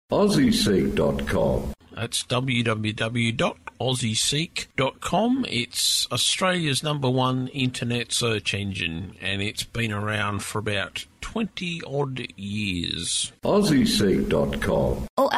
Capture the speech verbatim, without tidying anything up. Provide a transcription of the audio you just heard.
Aussie Seek dot com. That's w w w dot aussie seek dot com. It's Australia's number one internet search engine, and it's been around for about twenty odd years. Aussie Seek dot com. Oh,